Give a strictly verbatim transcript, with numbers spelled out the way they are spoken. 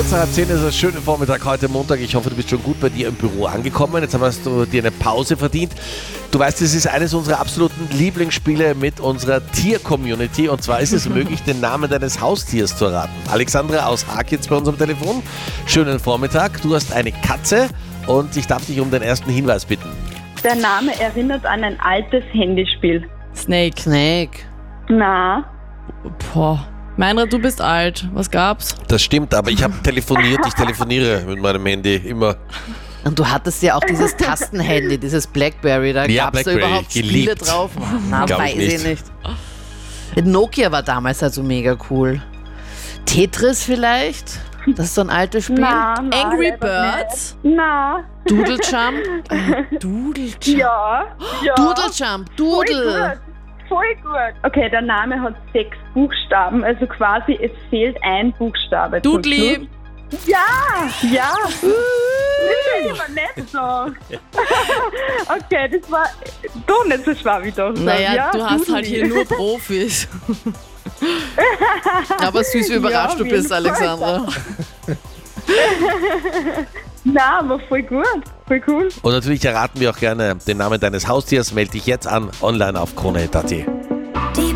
Kurz nach zehn ist es schöner Vormittag heute Montag. Ich hoffe, du bist schon gut bei dir im Büro angekommen. Jetzt hast du dir eine Pause verdient. Du weißt, es ist eines unserer absoluten Lieblingsspiele mit unserer Tier-Community. Und zwar ist es möglich, den Namen deines Haustiers zu erraten. Alexandra aus Haag jetzt bei uns am Telefon. Schönen Vormittag. Du hast eine Katze und ich darf dich um den ersten Hinweis bitten. Der Name erinnert an ein altes Handyspiel. Snake. Snake. Na, Boah. Meinrad, du bist alt. Was gab's? Das stimmt, aber ich habe telefoniert. Ich telefoniere mit meinem Handy immer. Und du hattest ja auch dieses Tastenhandy, dieses Blackberry, da Ja, gab es da Blackberry, überhaupt Spiele geliebt. drauf? Na, Glaub weiß ich ich nicht. Nokia war damals also mega cool. Tetris vielleicht? Das ist so ein altes Spiel. na, na. Angry leider Birds? nicht. Na, Doodle Jump? Äh, Doodle Jump. ja, ja. Doodle Jump, Voll Doodle. gut. Voll gut. Okay, der Name hat sechs Buchstaben, also quasi es fehlt ein Buchstabe. zum Dudli. Schluss. Ja, ja. Das will ich aber nicht sagen. Okay, das war doch nicht so schwer wie das. Naja, ja, du hast Dudli. halt hier nur Profis. Aber süß, wie überrascht Ja, du auf bist, jeden Fall. Alexandra. Na, aber voll gut. Voll cool. Und natürlich erraten wir auch gerne den Namen deines Haustiers. Melde dich jetzt an, online auf krone punkt at.